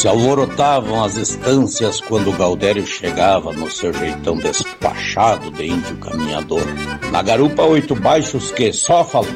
Se alvorotavam as estâncias quando o Gaudério chegava no seu jeitão despachado de índio caminhador. Na garupa 8 baixos que só faltava